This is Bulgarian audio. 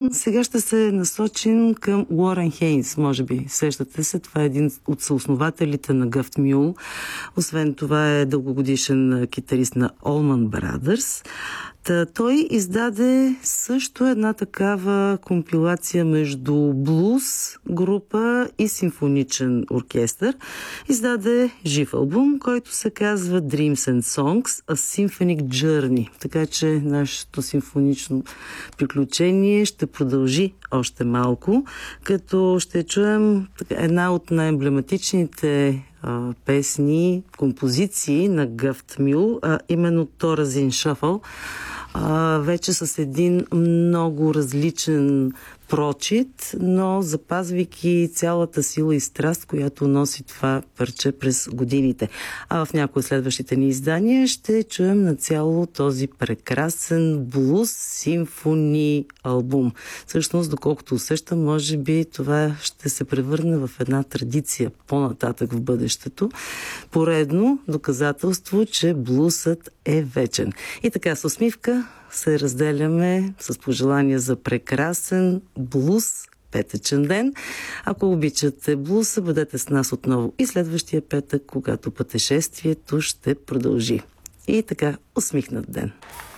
Сега ще се насочим към Уорън Хейнс, може би. Сещате се, това е един от съоснователите на Гъфт Мюл. Освен това е дългогодишен китарист на Allman Brothers. Той издаде също една такава компилация между блуз група и симфоничен оркестър. Издаде жив албум, който се казва Dreams and Songs, A Symphonic Journey. Така че нашето симфонично приключение ще продължи още малко, като ще чуем една от най-емблематичните песни, композиции на Гъфт Мюл, именно Торазин Шъфъл, вече с един много различен прочит, но запазвайки цялата сила и страст, която носи това парче през годините. А в някои следващите ни издания ще чуем нацяло този прекрасен блуз симфони албум. Всъщност, доколкото усещам, може би това ще се превърне в една традиция по-нататък в бъдещето. Поредно доказателство, че блусът е вечен. И така, с усмивка се разделяме с пожелания за прекрасен блуз петъчен ден. Ако обичате блуза, бъдете с нас отново и следващия петък, когато пътешествието ще продължи. И така, усмихнат ден!